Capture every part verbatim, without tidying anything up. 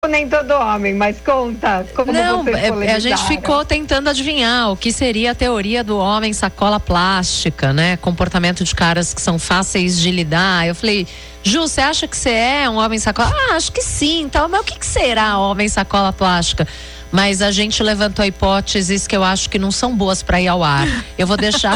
Nem todo homem, mas conta como Não, vocês é, a gente ficou tentando adivinhar o que seria a teoria do homem sacola plástica, né? Comportamento de caras que são fáceis de lidar. Eu falei, Ju, você acha que você é um homem sacola? Ah, acho que sim. Então, mas o que, que será homem sacola plástica? Mas a gente levantou hipóteses que eu acho que não são boas para ir ao ar. Eu vou deixar.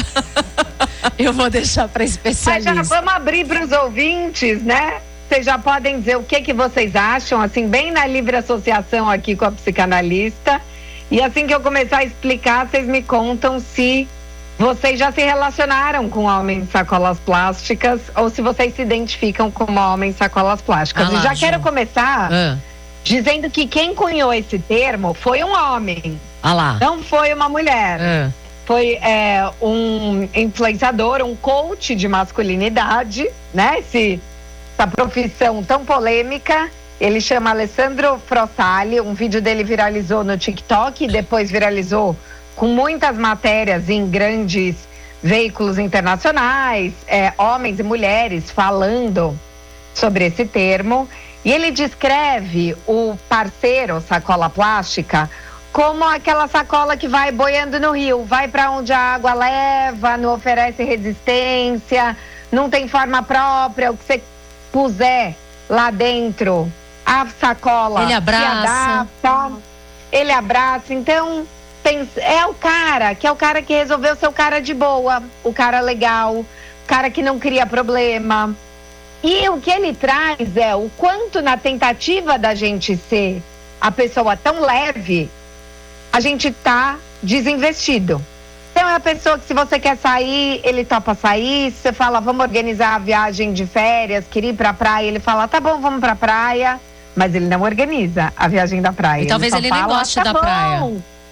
eu vou deixar para especialista. Mas já vamos abrir para os ouvintes, né? Vocês já podem dizer o que, que vocês acham, assim, bem na livre associação aqui com a psicanalista. E assim que eu começar a explicar, vocês me contam se vocês já se relacionaram com homens sacolas plásticas ou se vocês se identificam como homens sacolas plásticas. Ah lá, e já Ju. quero começar ah. dizendo que quem cunhou esse termo foi um homem. Ah lá. Não foi uma mulher. Ah. Foi é, um influenciador, um coach de masculinidade, né? Esse... essa profissão tão polêmica. Ele chama Alessandro Frossali. Um vídeo dele viralizou no TikTok e depois viralizou com muitas matérias em grandes veículos internacionais, é, homens e mulheres falando sobre esse termo. E ele descreve o parceiro sacola plástica como aquela sacola que vai boiando no rio, vai para onde a água leva, não oferece resistência, não tem forma própria, o que você puser lá dentro, a sacola ele abraça, se adapta, ele abraça. Então é o cara que é o cara que resolveu ser o cara de boa, o cara legal, o cara que não cria problema. E o que ele traz é o quanto na tentativa da gente ser a pessoa tão leve, a gente tá desinvestido. Então é a pessoa que, se você quer sair, ele topa sair. Se você fala, vamos organizar a viagem de férias, queria ir pra praia, ele fala, tá bom, vamos pra praia. Mas ele não organiza a viagem da praia. E talvez ele, ele fala, nem goste tá da bom. praia.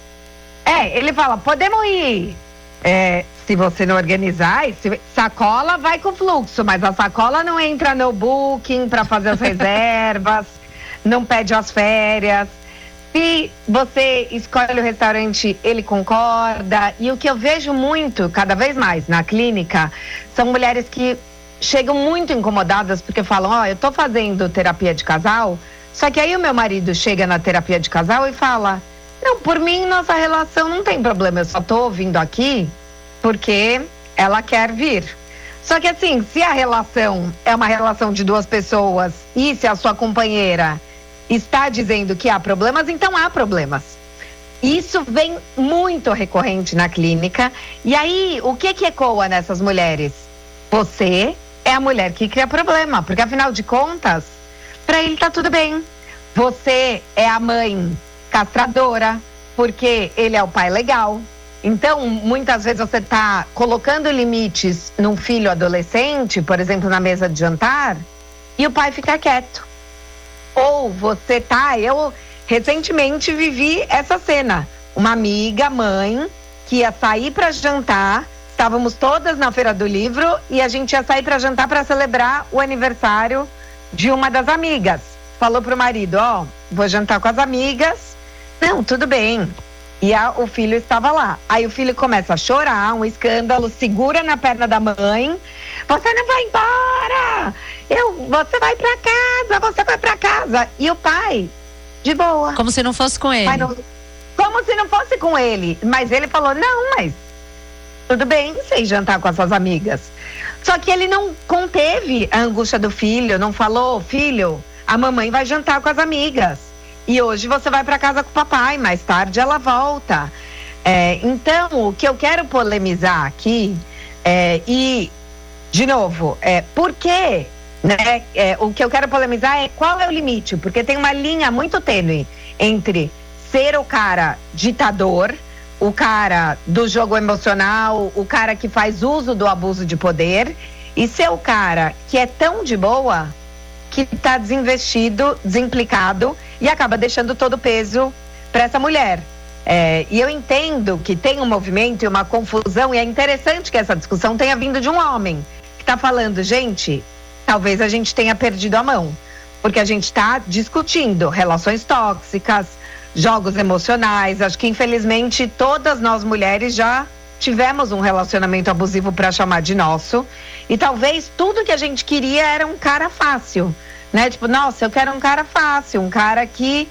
É, ele fala, podemos ir. É, se você não organizar, se, sacola vai com fluxo, mas a sacola não entra no booking pra fazer as reservas, não pede as férias. Se você escolhe o restaurante, ele concorda. E o que eu vejo muito, cada vez mais, na clínica, são mulheres que chegam muito incomodadas porque falam, ó, oh, eu tô fazendo terapia de casal, só que aí o meu marido chega na terapia de casal e fala, não, por mim, nossa relação não tem problema, eu só tô vindo aqui porque ela quer vir. Só que assim, se a relação é uma relação de duas pessoas e se a sua companheira está dizendo que há problemas, então há problemas. Isso vem muito recorrente na clínica. E aí, o que que ecoa nessas mulheres? Você é a mulher que cria problema, porque afinal de contas, para ele tá tudo bem. Você é a mãe castradora, porque ele é o pai legal. Então, muitas vezes você tá colocando limites num filho adolescente, por exemplo, na mesa de jantar, e o pai fica quieto. Ou você tá, eu recentemente vivi essa cena, uma amiga, mãe, que ia sair para jantar, estávamos todas na Feira do Livro e a gente ia sair para jantar para celebrar o aniversário de uma das amigas. Falou pro marido, ó, oh, vou jantar com as amigas. Não, tudo bem. E a, o filho estava lá. Aí o filho começa a chorar, um escândalo, segura na perna da mãe. Você não vai embora! Eu, você vai pra casa, você vai pra casa. E o pai, de boa. Como se não fosse com ele. Não, como se não fosse com ele. Mas ele falou, não, mas tudo bem, sei jantar com as suas amigas. Só que ele não conteve a angústia do filho, não falou, filho, a mamãe vai jantar com as amigas. E hoje você vai pra casa com o papai, mais tarde ela volta. É, então, o que eu quero polemizar aqui, é, e, de novo, é, por quê? Né? É, o que eu quero polemizar é qual é o limite, porque tem uma linha muito tênue entre ser o cara ditador, o cara do jogo emocional, o cara que faz uso do abuso de poder, e ser o cara que é tão de boa que tá desinvestido, desimplicado e acaba deixando todo o peso para essa mulher. É, e eu entendo que tem um movimento e uma confusão, e é interessante que essa discussão tenha vindo de um homem que tá falando, gente, talvez a gente tenha perdido a mão, porque a gente está discutindo relações tóxicas, jogos emocionais. Acho que infelizmente todas nós mulheres já tivemos um relacionamento abusivo para chamar de nosso, e talvez tudo que a gente queria era um cara fácil, né? Tipo, nossa, eu quero um cara fácil, um cara que